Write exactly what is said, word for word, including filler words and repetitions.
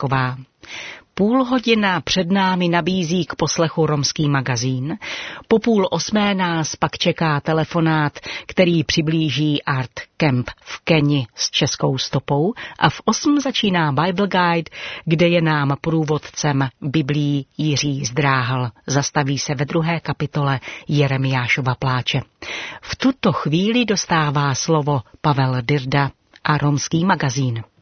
Procházková. Půl hodina před námi nabízí k poslechu romský magazín, po půl osmé nás pak čeká telefonát, který přiblíží Art Camp v Keni s českou stopou a v osm začíná Bible Guide, kde je nám průvodcem Biblií Jiří Zdráhal. Zastaví se ve druhé kapitole Jeremiášova pláče. V tuto chvíli dostává slovo Pavel Dirda a romský magazín.